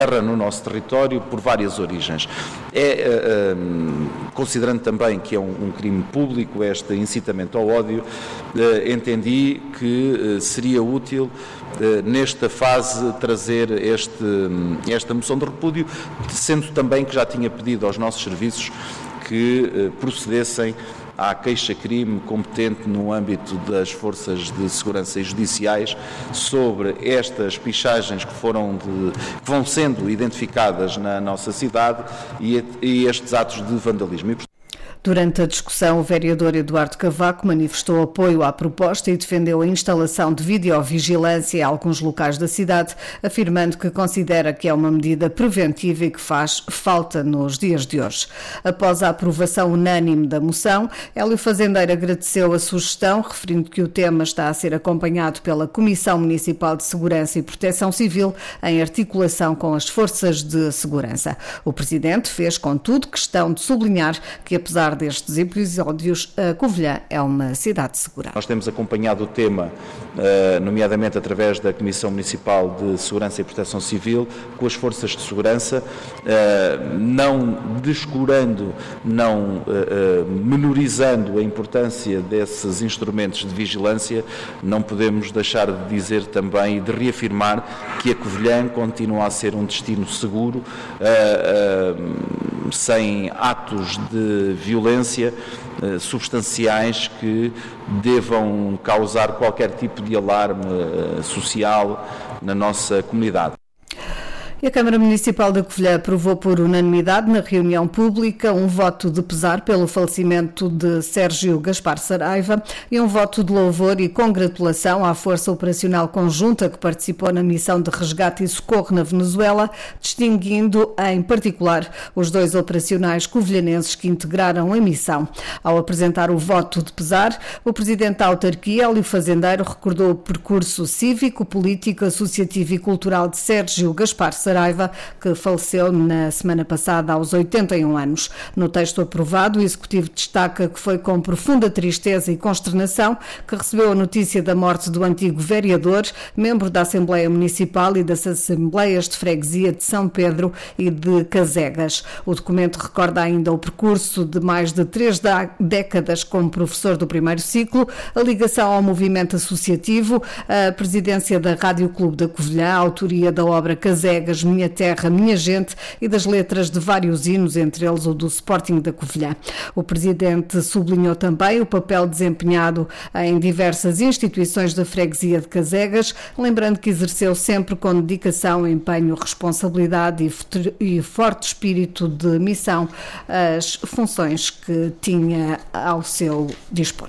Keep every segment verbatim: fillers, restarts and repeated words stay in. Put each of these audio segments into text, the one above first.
no nosso território por várias origens. É, uh, considerando também que é um, um crime público este incitamento ao ódio, uh, entendi que uh, seria útil uh, nesta fase trazer este, esta moção de repúdio, sendo também que já tinha pedido aos nossos serviços que uh, procedessem à queixa-crime competente no âmbito das forças de segurança e judiciais sobre estas pichagens que, foram de, que vão sendo identificadas na nossa cidade e, e estes atos de vandalismo. E, Durante a discussão, o vereador Eduardo Cavaco manifestou apoio à proposta e defendeu a instalação de videovigilância em alguns locais da cidade, afirmando que considera que é uma medida preventiva e que faz falta nos dias de hoje. Após a aprovação unânime da moção, Hélio Fazendeiro agradeceu a sugestão, referindo que o tema está a ser acompanhado pela Comissão Municipal de Segurança e Proteção Civil em articulação com as forças de segurança. O presidente fez, contudo, questão de sublinhar que, apesar destes episódios, a Covilhã é uma cidade segura. Nós temos acompanhado o tema, nomeadamente através da Comissão Municipal de Segurança e Proteção Civil, com as forças de segurança, não descurando, não menorizando a importância desses instrumentos de vigilância. Não podemos deixar de dizer também e de reafirmar que a Covilhã continua a ser um destino seguro, sem atos de violência eh, substanciais que devam causar qualquer tipo de alarme eh, social na nossa comunidade. E a Câmara Municipal da Covilhã aprovou por unanimidade na reunião pública um voto de pesar pelo falecimento de Sérgio Gaspar Saraiva e um voto de louvor e congratulação à Força Operacional Conjunta que participou na missão de resgate e socorro na Venezuela, distinguindo em particular os dois operacionais covilhanenses que integraram a missão. Ao apresentar o voto de pesar, o Presidente da Autarquia, Hélio Fazendeiro, recordou o percurso cívico, político, associativo e cultural de Sérgio Gaspar Saraiva, Saraiva, que faleceu na semana passada aos oitenta e um anos. No texto aprovado, o Executivo destaca que foi com profunda tristeza e consternação que recebeu a notícia da morte do antigo vereador, membro da Assembleia Municipal e das Assembleias de Freguesia de São Pedro e de Casegas. O documento recorda ainda o percurso de mais de três décadas como professor do primeiro ciclo, a ligação ao movimento associativo, a presidência da Rádio Clube da Covilhã, a autoria da obra Casegas, Minha Terra, Minha Gente e das letras de vários hinos, entre eles o do Sporting da Covilhã. O Presidente sublinhou também o papel desempenhado em diversas instituições da freguesia de Casegas, lembrando que exerceu sempre com dedicação, empenho, responsabilidade e forte espírito de missão as funções que tinha ao seu dispor.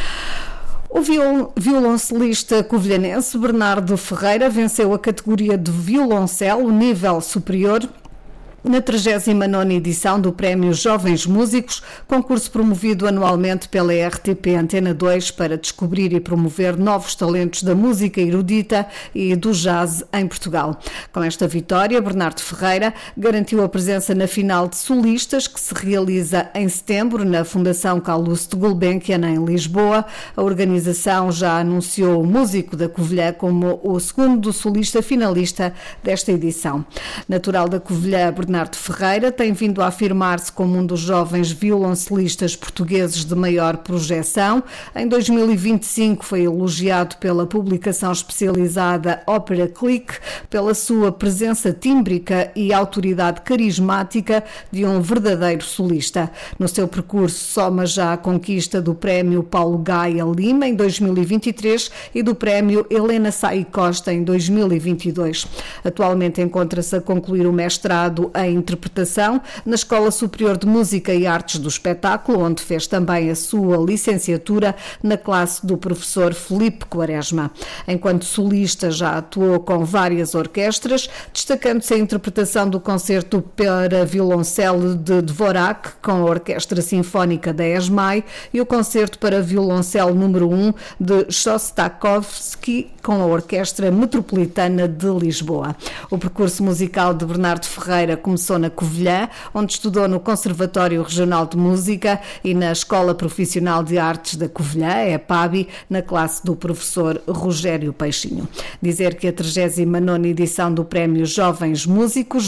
O violoncelista covilhanense Bernardo Ferreira venceu a categoria de violoncelo nível superior na trigésima nona edição do Prémio Jovens Músicos, concurso promovido anualmente pela R T P Antena dois para descobrir e promover novos talentos da música erudita e do jazz em Portugal. Com esta vitória, Bernardo Ferreira garantiu a presença na final de solistas, que se realiza em setembro na Fundação Calouste Gulbenkian, em Lisboa. A organização já anunciou o músico da Covilhã como o segundo solista finalista desta edição. Natural da Covilhã, Bernardo Ferreira tem vindo a afirmar-se como um dos jovens violoncelistas portugueses de maior projeção. Em dois mil e vinte e cinco foi elogiado pela publicação especializada Opera Click pela sua presença tímbrica e autoridade carismática de um verdadeiro solista. No seu percurso soma já a conquista do Prémio Paulo Gaia Lima em dois mil e vinte e três e do Prémio Helena Sai Costa em dois mil e vinte e dois. Atualmente encontra-se a concluir o mestrado em interpretação na Escola Superior de Música e Artes do Espetáculo, onde fez também a sua licenciatura na classe do professor Filipe Quaresma. Enquanto solista já atuou com várias orquestras, destacando-se a interpretação do concerto para violoncelo de Dvorak com a Orquestra Sinfónica da ESMAI e o concerto para violoncelo número um de Shostakovich com a Orquestra Metropolitana de Lisboa. O percurso musical de Bernardo Ferreira começou na Covilhã, onde estudou no Conservatório Regional de Música e na Escola Profissional de Artes da Covilhã, a EPABI, na classe do professor Rogério Peixinho. Dizer que a trigésima nona edição do Prémio Jovens Músicos